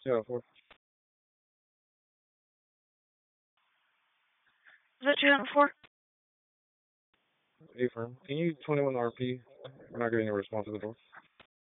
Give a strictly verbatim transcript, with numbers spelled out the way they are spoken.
Yeah, four. Is that two four? A firm. Can you twenty-one R P? We're not getting a response to the door.